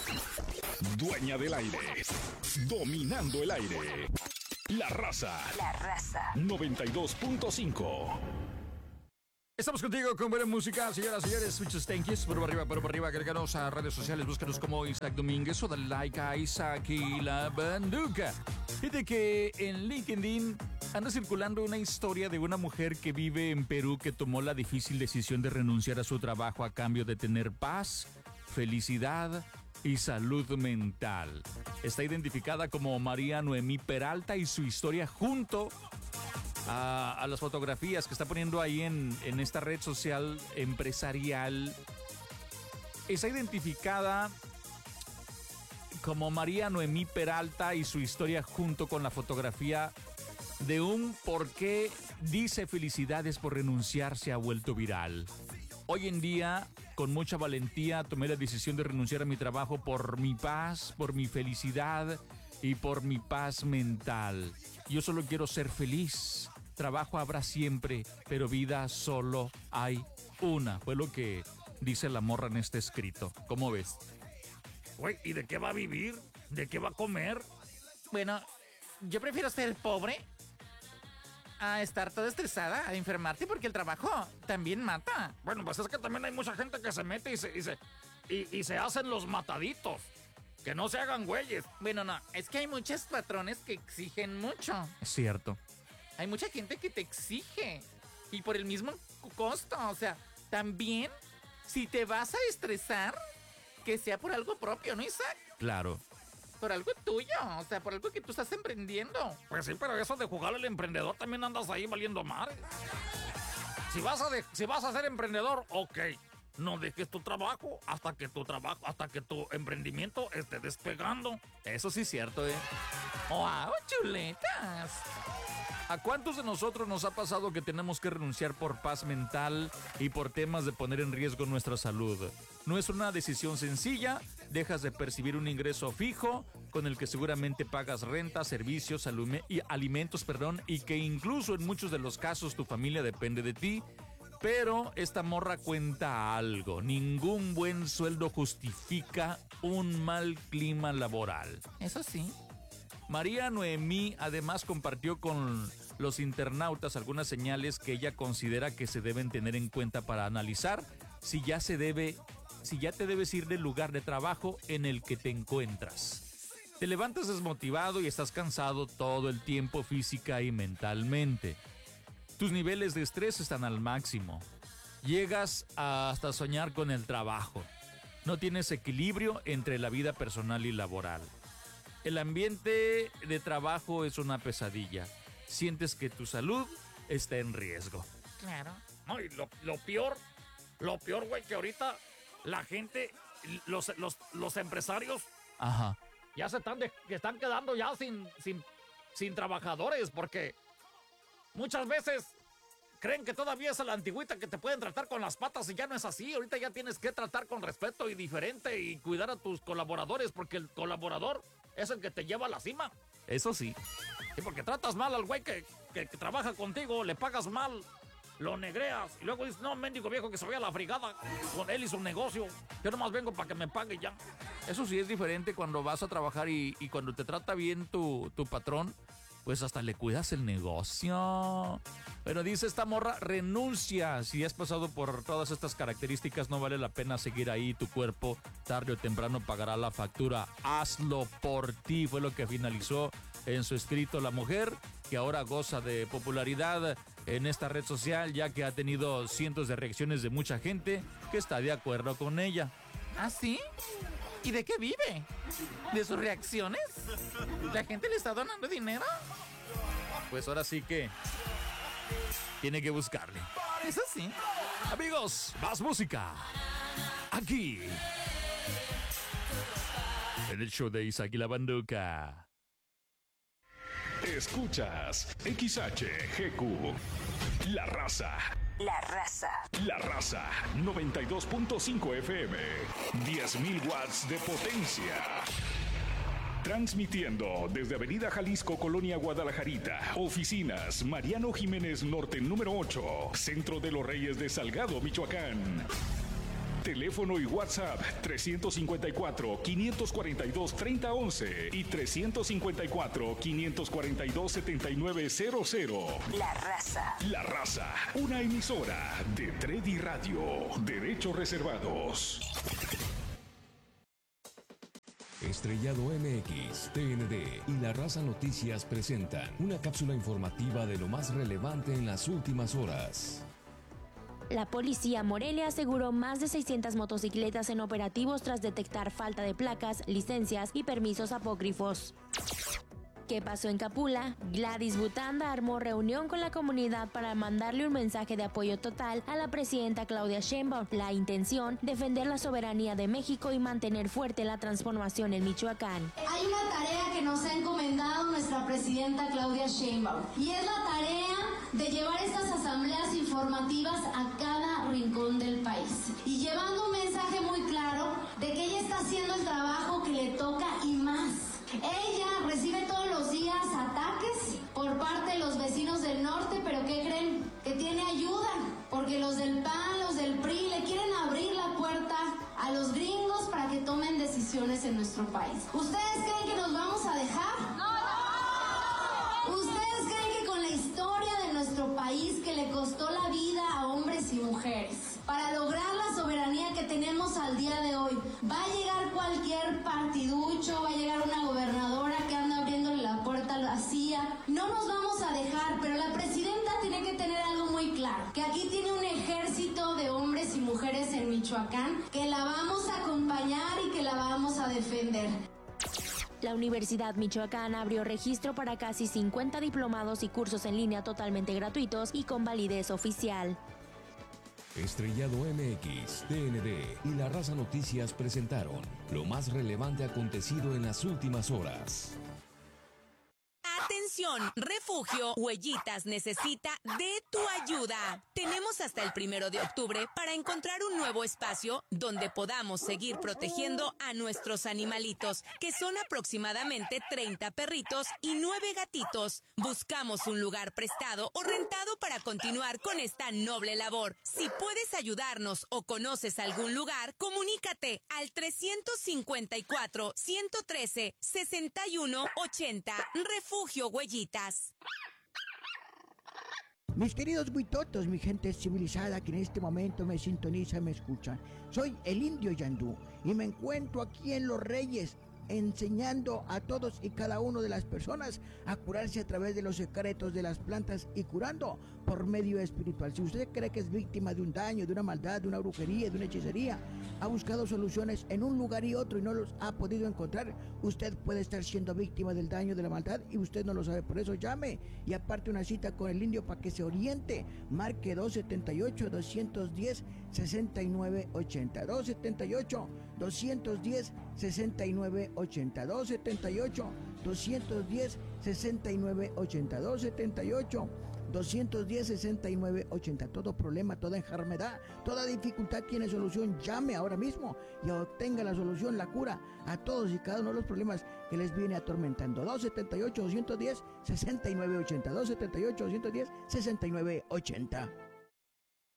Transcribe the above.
Dueña del aire. Dominando el aire. La Raza. 92.5. Estamos contigo con buena música, señoras y señores. Muchos thank yous. Por arriba. Agréganos a redes sociales. Búscanos como Isaac Domínguez o dale like a Isaac y la Banduca. Fíjate que en LinkedIn anda circulando una historia de una mujer que vive en Perú que tomó la difícil decisión de renunciar a su trabajo a cambio de tener paz, felicidad y salud mental. Está identificada como María Noemí Peralta y su historia junto a las fotografías que está poniendo ahí en esta red social empresarial. Está identificada como María Noemí Peralta y su historia junto con la fotografía de un por qué dice felicidades por renunciar se ha vuelto viral. Hoy en día, con mucha valentía, tomé la decisión de renunciar a mi trabajo por mi paz, por mi felicidad y por mi paz mental. Yo solo quiero ser feliz. Trabajo habrá siempre, pero vida solo hay una. Fue lo que dice la morra en este escrito. ¿Cómo ves? Güey, ¿y de qué va a vivir? ¿De qué va a comer? Bueno, yo prefiero ser pobre a estar toda estresada, a enfermarte, porque el trabajo también mata. Bueno, pues es que también hay mucha gente que se mete y se hacen los mataditos. Que no se hagan güeyes. Bueno, no, es que hay muchos patrones que exigen mucho. Es cierto. Hay mucha gente que te exige. Y por el mismo costo. O sea, también, si te vas a estresar, que sea por algo propio, ¿no, Isaac? Claro. Por algo tuyo, o sea, por algo que tú estás emprendiendo. Pues sí, pero eso de jugar al emprendedor también andas ahí valiendo madre. Si vas a ser emprendedor, ok. No dejes tu trabajo hasta que tu emprendimiento esté despegando. Eso sí es cierto, ¡Wow, chuletas! ¿A cuántos de nosotros nos ha pasado que tenemos que renunciar por paz mental y por temas de poner en riesgo nuestra salud? No es una decisión sencilla, dejas de percibir un ingreso fijo con el que seguramente pagas renta, servicios, alimentos, y que incluso en muchos de los casos tu familia depende de ti. Pero esta morra cuenta algo, ningún buen sueldo justifica un mal clima laboral. Eso sí. María Noemí además compartió con los internautas algunas señales que ella considera que se deben tener en cuenta para analizar si ya te debes ir del lugar de trabajo en el que te encuentras. Te levantas desmotivado y estás cansado todo el tiempo física y mentalmente. Tus niveles de estrés están al máximo. Llegas hasta soñar con el trabajo. No tienes equilibrio entre la vida personal y laboral. El ambiente de trabajo es una pesadilla. Sientes que tu salud está en riesgo. Claro. No, y lo peor, güey, que ahorita la gente, los empresarios, ajá, ya están quedando ya sin trabajadores, porque muchas veces creen que todavía es a la antigüita que te pueden tratar con las patas y ya no es así. Ahorita ya tienes que tratar con respeto y diferente y cuidar a tus colaboradores, porque el colaborador es el que te lleva a la cima. Eso sí. Y porque tratas mal al güey que trabaja contigo, le pagas mal, lo negreas y luego dices, no, mendigo viejo que se vaya a la frigada con él y su negocio. Yo nomás vengo para que me pague ya. Eso sí es diferente cuando vas a trabajar y cuando te trata bien tu patrón, pues hasta le cuidas el negocio. Pero dice esta morra, renuncia. Si has pasado por todas estas características, no vale la pena seguir ahí. Tu cuerpo tarde o temprano pagará la factura. Hazlo por ti, fue lo que finalizó en su escrito la mujer, que ahora goza de popularidad en esta red social, ya que ha tenido cientos de reacciones de mucha gente que está de acuerdo con ella. ¿Ah, sí? ¿Y de qué vive? ¿De sus reacciones? ¿La gente le está donando dinero? Pues ahora sí que tiene que buscarle. Eso sí. Amigos, más música. Aquí. En el show de Isaac y la Banduca. Escuchas XHGQ. La Raza. La Raza. La Raza 92.5 FM. 10.000 watts de potencia. Transmitiendo desde Avenida Jalisco, Colonia Guadalajarita. Oficinas Mariano Jiménez Norte número 8. Centro de los Reyes de Salgado, Michoacán. Teléfono y WhatsApp 354-542-3011 y 354-542-7900. La Raza. La Raza, una emisora de Treddy Radio. Derechos reservados. Estrellado MX, TND y La Raza Noticias presentan una cápsula informativa de lo más relevante en las últimas horas. La policía Morelia aseguró más de 600 motocicletas en operativos tras detectar falta de placas, licencias y permisos apócrifos. ¿Qué pasó en Capula? Gladys Butanda armó reunión con la comunidad para mandarle un mensaje de apoyo total a la presidenta Claudia Sheinbaum. La intención, defender la soberanía de México y mantener fuerte la transformación en Michoacán. Hay una tarea que nos ha encomendado nuestra presidenta Claudia Sheinbaum y es la tarea de llevar estas asambleas informativas a cada rincón del país y llevando un mensaje muy claro de que ella está haciendo el trabajo que le toca y más. Ella recibe todos los días ataques por parte de los vecinos del norte, pero ¿qué creen? Que tiene ayuda, porque los del PAN, los del PRI le quieren abrir la puerta a los gringos para que tomen decisiones en nuestro país. ¿Ustedes creen que nos vamos a dejar? ¡No! ¿Ustedes creen que con la historia de nuestro país que le costó la vida a hombres y mujeres, para lograr la soberanía que tenemos al día de hoy, va a llegar cualquier partiducho, va a llegar una gobernadora que anda abriéndole la puerta a la CIA? No nos vamos a dejar, pero la presidenta tiene que tener algo muy claro, que aquí tiene un ejército de hombres y mujeres en Michoacán, que la vamos a acompañar y que la vamos a defender. La Universidad Michoacana abrió registro para casi 50 diplomados y cursos en línea totalmente gratuitos y con validez oficial. Estrellado MX, TND y La Raza Noticias presentaron lo más relevante acontecido en las últimas horas. Atención, Refugio Huellitas necesita de tu ayuda. Tenemos hasta el 1 de octubre para encontrar un nuevo espacio donde podamos seguir protegiendo a nuestros animalitos, que son aproximadamente 30 perritos y 9 gatitos. Buscamos un lugar prestado o rentado para continuar con esta noble labor. Si puedes ayudarnos o conoces algún lugar, comunícate al 354-113-6180. Refugio Huellitas. Mis queridos huitotos, mi gente civilizada que en este momento me sintoniza y me escucha. Soy el Indio Yandú y me encuentro aquí en Los Reyes enseñando a todos y cada uno de las personas a curarse a través de los secretos de las plantas y curando por medio espiritual. Si usted cree que es víctima de un daño, de una maldad, de una brujería, de una hechicería, ha buscado soluciones en un lugar y otro y no los ha podido encontrar, usted puede estar siendo víctima del daño, de la maldad y usted no lo sabe. Por eso llame y aparte una cita con el Indio para que se oriente. Marque 278-210-6980. 278-210-6980. 278-210-6980. 210-6980. Todo problema, toda enfermedad, toda dificultad tiene solución. Llame ahora mismo y obtenga la solución, la cura a todos y cada uno de los problemas que les viene atormentando. 278-210-6980. 278-210-6980.